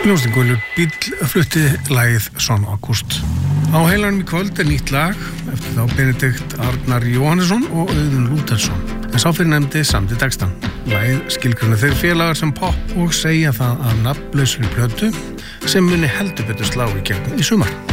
Hljómsveitin Gulur bíll flutti lagið Son August. Á heilanum í kvöld nýtt lag eftir þá Benedikt Arnar Jóhannesson og Auðun Lúthersson. En sá fyrir nefndi samdi textan. Lagið skilgreinir þeir félagar sem pop og segja það af nafnlausri plötu sem muni heldur betur slá í gegn í sumar.